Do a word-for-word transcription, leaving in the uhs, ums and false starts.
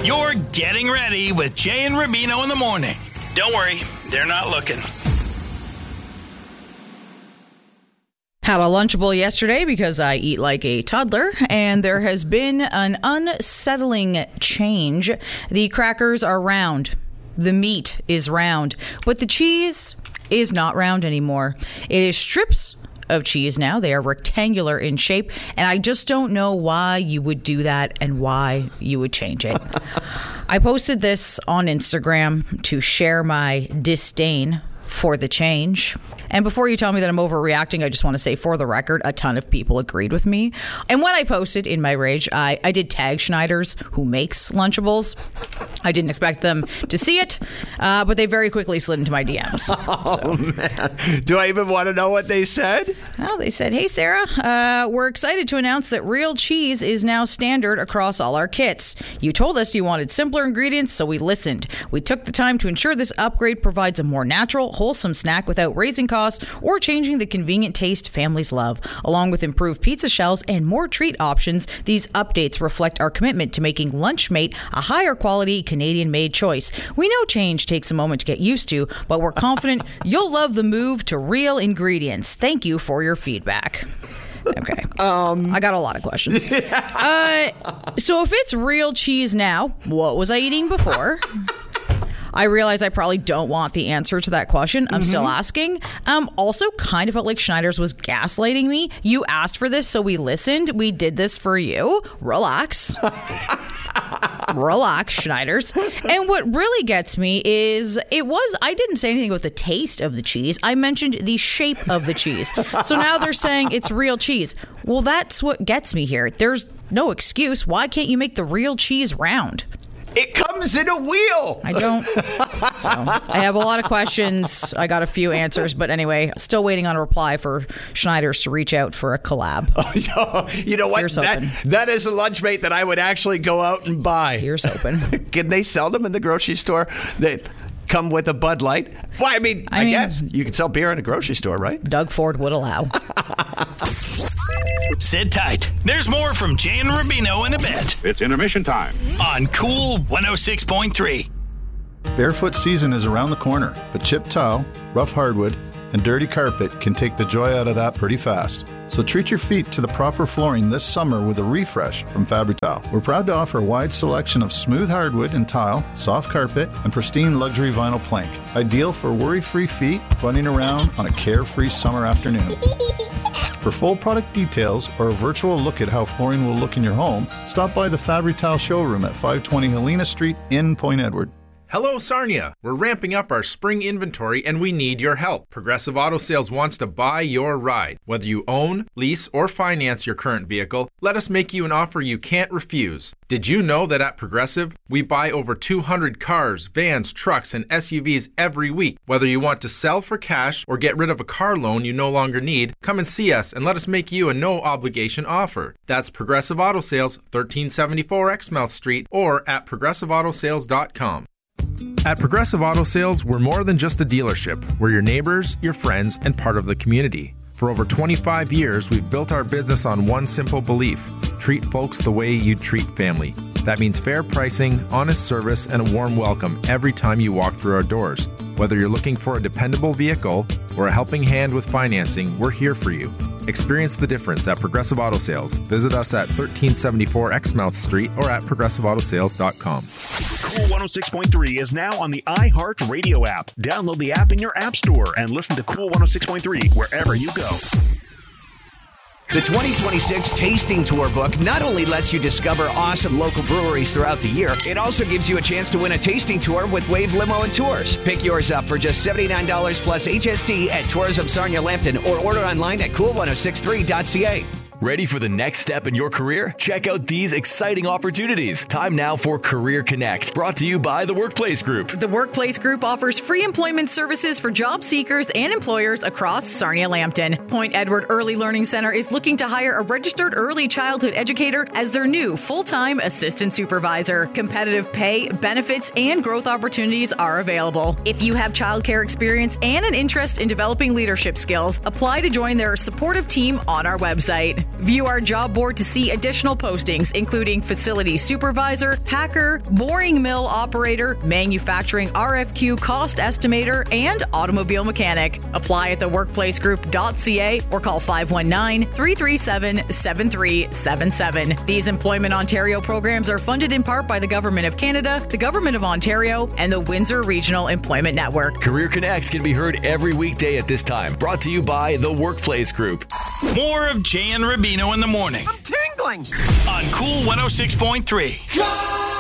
You're getting ready with Jay and Rubino in the morning. Don't worry, they're not looking. Had a Lunchable yesterday because I eat like a toddler, and there has been an unsettling change. The crackers are round. The meat is round, but the cheese is not round anymore. It is strips of cheese now. They are rectangular in shape, and I just don't know why you would do that and why you would change it. I posted this on Instagram to share my disdain for the change. And before you tell me that I'm overreacting, I just want to say, for the record, a ton of people agreed with me. And when I posted in my rage, I, I did tag Schneider's, who makes Lunchables. I didn't expect them to see it, uh, but they very quickly slid into my D Ms. Oh, so. Man. Do I even want to know what they said? Well, they said, hey, Sarah, uh, we're excited to announce that real cheese is now standard across all our kits. You told us you wanted simpler ingredients, so we listened. We took the time to ensure this upgrade provides a more natural, wholesome snack without raising costs or changing the convenient taste families love. Along with improved pizza shells and more treat options, these updates reflect our commitment to making Lunchmate a higher quality Canadian-made choice. We know change takes a moment to get used to, but we're confident you'll love the move to real ingredients. Thank you for your feedback. Okay. Um, I got a lot of questions. Uh, so if it's real cheese now, what was I eating before? I realize I probably don't want the answer to that question. I'm mm-hmm. still asking. Um, also, kind of felt like Schneider's was gaslighting me. You asked for this, so we listened. We did this for you. Relax. Relax, Schneider's. And what really gets me is it was, I didn't say anything about the taste of the cheese. I mentioned the shape of the cheese. So now they're saying it's real cheese. Well, that's what gets me here. There's no excuse. Why can't you make the real cheese round? It comes in a wheel. I don't. So I have a lot of questions. I got a few answers, but anyway, still waiting on a reply for Schneider's to reach out for a collab. Oh, you know what? Here's that, that is a Lunchmate that I would actually go out and buy. Here's hoping. Can they sell them in the grocery store? They come with a Bud Light. Well, I mean, I, I mean, guess you can sell beer in a grocery store, right? Doug Ford would allow. Sit tight. There's more from Jay and Rubino in a bit. It's intermission time on Cool one oh six point three. Barefoot season is around the corner, but chipped tile, rough hardwood, and dirty carpet can take the joy out of that pretty fast. So treat your feet to the proper flooring this summer with a refresh from Fabri-Tile. We're proud to offer a wide selection of smooth hardwood and tile, soft carpet, and pristine luxury vinyl plank. Ideal for worry-free feet running around on a carefree summer afternoon. For full product details or a virtual look at how flooring will look in your home, stop by the Fabri-Tile showroom at five twenty Helena Street in Point Edward. Hello, Sarnia. We're ramping up our spring inventory and we need your help. Progressive Auto Sales wants to buy your ride. Whether you own, lease, or finance your current vehicle, let us make you an offer you can't refuse. Did you know that at Progressive, we buy over two hundred cars, vans, trucks, and S U Vs every week? Whether you want to sell for cash or get rid of a car loan you no longer need, come and see us and let us make you a no-obligation offer. That's Progressive Auto Sales, thirteen seventy-four Exmouth Street, or at progressive auto sales dot com. At Progressive Auto Sales, we're more than just a dealership. We're your neighbors, your friends, and part of the community. For over twenty-five years, we've built our business on one simple belief: treat folks the way you treat family. That means fair pricing, honest service, and a warm welcome every time you walk through our doors. Whether you're looking for a dependable vehicle or a helping hand with financing, we're here for you. Experience the difference at Progressive Auto Sales. Visit us at thirteen seventy-four Exmouth Street or at progressive auto sales dot com. Cool one oh six point three is now on the iHeartRadio app. Download the app in your app store and listen to Cool one oh six point three wherever you go. The twenty twenty-six Tasting Tour book not only lets you discover awesome local breweries throughout the year, it also gives you a chance to win a tasting tour with Wave Limo and Tours. Pick yours up for just seventy-nine dollars plus H S T at Tourism Sarnia Lambton or order online at cool ten sixty-three dot c a. Ready for the next step in your career? Check out these exciting opportunities. Time now for Career Connect, brought to you by The Workplace Group. The Workplace Group offers free employment services for job seekers and employers across Sarnia Lambton. Point Edward Early Learning Center is looking to hire a registered early childhood educator as their new full-time assistant supervisor. Competitive pay, benefits, and growth opportunities are available. If you have childcare experience and an interest in developing leadership skills, apply to join their supportive team on our website. View our job board to see additional postings, including facility supervisor, hacker, boring mill operator, manufacturing R F Q cost estimator, and automobile mechanic. Apply at the workplace group dot c a or call five one nine, three three seven, seven three seven seven. These Employment Ontario programs are funded in part by the Government of Canada, the Government of Ontario, and the Windsor Regional Employment Network. Career Connect can be heard every weekday at this time. Brought to you by the Workplace Group. More of Jay and Rubino in the morning. I'm tingling. On Cool one oh six point three.